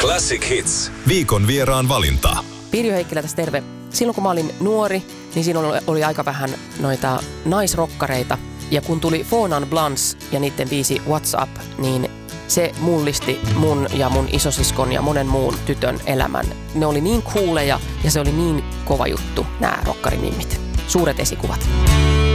Classic Hits. Viikon vieraan valinta. Pirjo Heikkilä tässä terve. Silloin kun mä olin nuori, niin siinä oli aika vähän noita naisrokkareita. Ja kun tuli Four Non Blondes ja niiden biisi What's Up, niin se mullisti mun ja mun isosiskon ja monen muun tytön elämän. Ne oli niin cooleja ja se oli niin kova juttu, nämä rokkarinimmit. Suuret esikuvat.